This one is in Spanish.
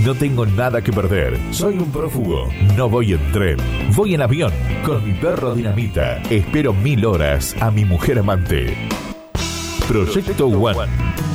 No tengo nada que perder. Soy un prófugo. No voy en tren. Voy en avión. Con mi perro Dinamita. Espero 1000 horas a mi mujer amante. Proyecto One.